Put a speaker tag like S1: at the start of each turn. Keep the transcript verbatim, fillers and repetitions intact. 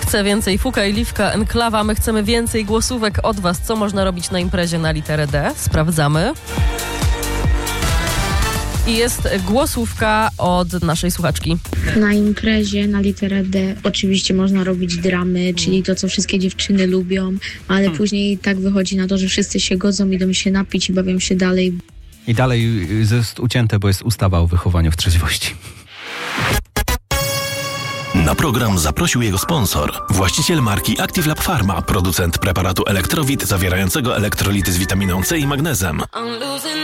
S1: chce więcej Fuka i Liwka, Enklawa. My chcemy więcej głosówek od was. Co można robić na imprezie na literę D? Sprawdzamy. I jest głosówka od naszej słuchaczki.
S2: Na imprezie na literę D oczywiście można robić dramy, czyli to, co wszystkie dziewczyny lubią, ale hmm. później tak wychodzi na to, że wszyscy się godzą, idą się napić i bawią się dalej.
S3: I dalej jest ucięte, bo jest ustawa o wychowaniu w trzeźwości.
S4: Na program zaprosił jego sponsor, właściciel marki Active Lab Pharma, producent preparatu Elektrowit zawierającego elektrolity z witaminą C i magnezem.